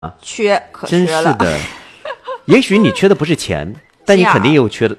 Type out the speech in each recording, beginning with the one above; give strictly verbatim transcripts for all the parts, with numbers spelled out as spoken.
啊， 缺可真缺了。 是的，也许你缺的不是钱，但你肯定有缺的。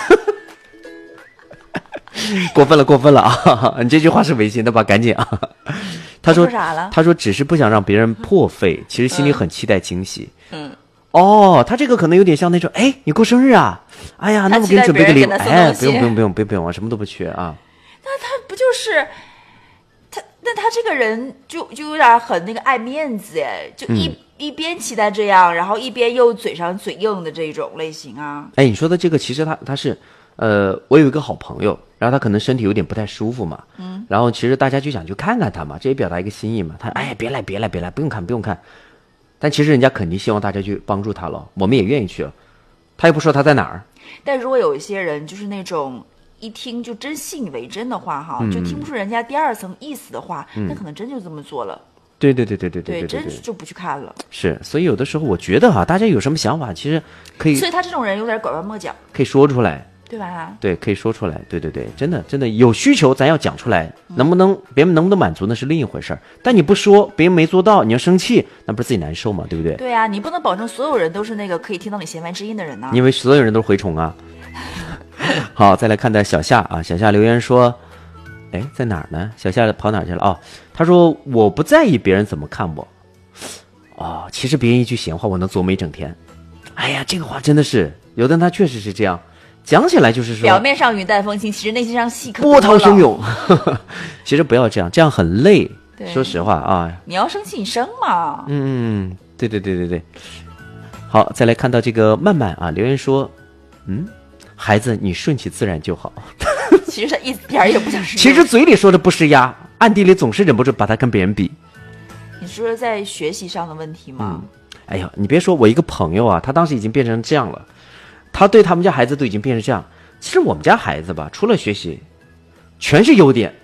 过分了，过分了啊！你这句话是违心的吧？赶紧啊！他说说啥了？ 他说只是不想让别人破费，其实心里很期待惊喜。 嗯。 哦，他这个可能有点像那种，哎，你过生日啊？哎呀，那我给你准备个礼物，哎，不用不用不用不用不用，我什么都不缺啊。 那他不就是他？那他这个人就就有点很那个爱面子哎，就一、嗯、一边期待这样，然后一边又嘴上嘴硬的这种类型啊。 哎，你说的这个其实他他是。呃，我有一个好朋友，然后他可能身体有点不太舒服嘛，嗯，然后其实大家就想去看看他嘛，这也表达一个心意嘛。他哎，别来别来别来，不用看不用看，但其实人家肯定希望大家去帮助他了，我们也愿意去了。他又不说他在哪儿。 但如果有一些人就是那种一听就真信以为真的话哈、嗯，就听不出人家第二层意思的话，嗯、那可能真就这么做了。 对对对对对对对，真就不去看了。 是，所以有的时候我觉得哈，大家有什么想法，其实可以。 所以他这种人有点拐弯抹角， 可以说出来。 对吧？ 对，可以说出来。对对对，真的真的有需求，咱要讲出来。嗯、能不能别人能不能满足那是另一回事儿。但你不说，别人没做到，你要生气，那不是自己难受吗？对不对？ 对啊，你不能保证所有人都是那个可以听到你弦外之音的人呢、啊。 因为所有人都是蛔虫啊。好，再来看待小夏啊，小夏留言说，哎，在哪儿呢？小夏跑哪儿去了？哦，他说我不在意别人怎么看我。哦，其实别人一句闲话，我能琢磨一整天。哎呀，这个话真的是有的人他确实是这样。讲起来就是说， 表面上云淡风轻，其实内心上戏可波涛汹涌。其实不要这样，这样很累。说实话啊， 你要生气你生嘛。 嗯，对对对对对。好，再来看到这个曼曼啊，留言说，嗯，孩子你顺其自然就好。 其实他一点也不想是。 其实嘴里说的不施压，暗地里总是忍不住把他跟别人比。 你说在学习上的问题吗？ 嗯、哎呀，你别说，我一个朋友啊，他当时已经变成这样了。他对他们家孩子都已经变成这样，其实我们家孩子吧，除了学习，全是优点。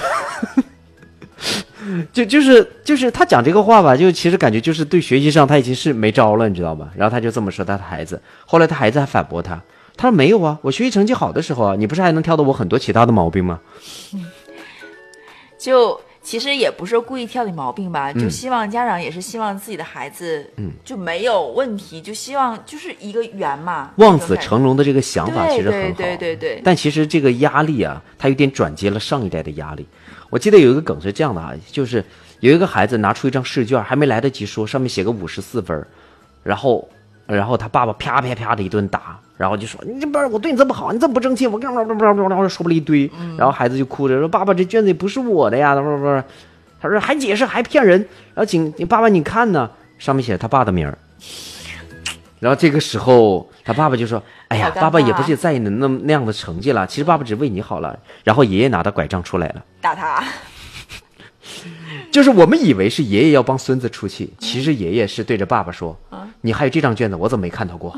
就就是就是他讲这个话吧，就其实感觉就是对学习上他已经是没招了，你知道吗？然后他就这么说他的孩子，后来他孩子还反驳他，他说没有啊，我学习成绩好的时候啊，你不是还能挑到我很多其他的毛病吗？ 嗯、就。其实也不是故意挑你毛病吧，就希望家长也是希望自己的孩子就没有问题，嗯、就希望就是一个圆嘛。 望子成龙的这个想法其实很好， 对对对 对, 对。 但其实这个压力啊，它有点转接了上一代的压力。我记得有一个梗是这样的啊，就是有一个孩子拿出一张试卷，还没来得及说，上面写个五十四分，然后然后他爸爸啪啪啪的一顿打。然后就说你这不是我对你这么好，你这么不争气，我干嘛不不不不说不了一堆，嗯、然后孩子就哭着说：“爸爸，这卷子也不是我的呀！”他说：“不是，他说还解释还骗人。”然后警你爸爸你看呢，上面写他爸的名儿。然后这个时候他爸爸就说：“哎呀，爸爸也不是在意你那那样的成绩了，其实爸爸只为你好了。”然后爷爷拿着拐杖出来了， 打他。 就是我们以为是爷爷要帮孙子出气，其实爷爷是对着爸爸说：“嗯、你还有这张卷子，我怎么没看到过？”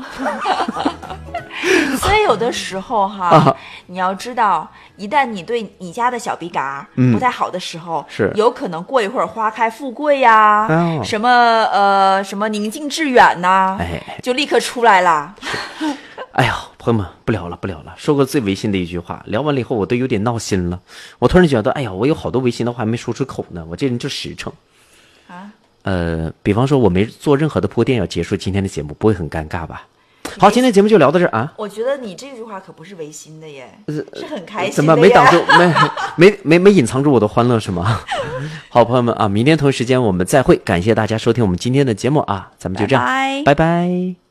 所以有的时候哈，啊、你要知道，一旦你对你家的小鼻嘎不太好的时候，嗯、 是有可能过一会儿花开富贵呀，哦、什么呃什么宁静致远呐， 哎， 就立刻出来了。 哎呀，朋友们，不聊了不聊了，说过最违心的一句话，聊完了以后我都有点闹心了。我突然觉得，哎呀，我有好多违心的话还没说出口呢，我这人就实诚。 啊， 呃，比方说我没做任何的铺垫要结束今天的节目，不会很尴尬吧？好，今天节目就聊到这儿啊！ 我觉得你这句话可不是违心的耶，呃、是很开心的。 怎么没挡住？没没没没隐藏住我的欢乐是吗？好，朋友们啊，明天同一时间我们再会，感谢大家收听我们今天的节目啊，咱们就这样， 拜拜。 拜拜。